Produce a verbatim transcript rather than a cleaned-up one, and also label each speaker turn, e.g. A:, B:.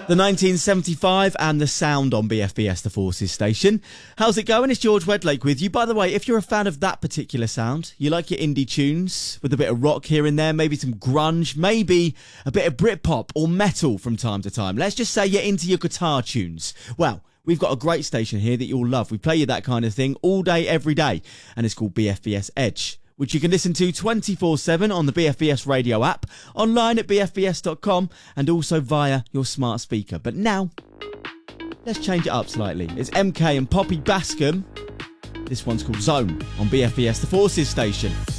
A: The nineteen seventy-five and the sound on B F B S The Forces station. How's it going? It's George Wedlake with you. By the way, if you're a fan of that particular sound, you like your indie tunes with a bit of rock here and there, maybe some grunge, maybe a bit of Britpop or metal from time to time. Let's just say you're into your guitar tunes. Well, we've got a great station here that you'll love. We play you that kind of thing all day, every day, and it's called B F B S Edge, which you can listen to twenty-four seven on the B F B S radio app, online at b f b s dot com, and also via your smart speaker. But now, let's change it up slightly. It's M K and Poppy Bascom. This one's called Zone on B F B S The Forces station.